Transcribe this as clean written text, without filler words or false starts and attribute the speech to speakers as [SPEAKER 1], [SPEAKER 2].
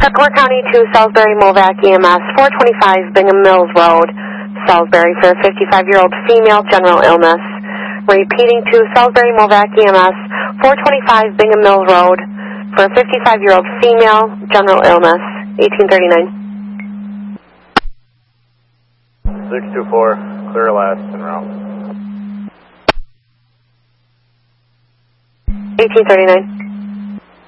[SPEAKER 1] Core County to Salisbury Movac EMS, 425 Bingham Mills Road, Salisbury, for a 55-year-old female, general illness. Repeating to Salisbury Movac EMS, 425 Bingham Mills Road, for a 55-year-old female, general illness, 1839.
[SPEAKER 2] 624, clear last en route.
[SPEAKER 1] 1839.